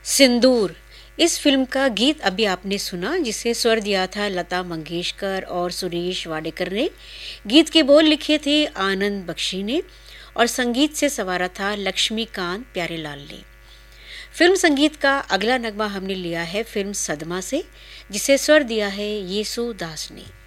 सिंदूर इस फिल्म का गीत अभी आपने सुना, जिसे स्वर दिया था लता मंगेशकर और सुरेश वाडेकर ने। गीत के बोल लिखे थे आनंद बख्शी ने और संगीत से संवारा था लक्ष्मीकांत प्यारेलाल ने। फिल्म संगीत का अगला नगमा हमने लिया है फिल्म सदमा से, जिसे स्वर दिया है येसु दास ने।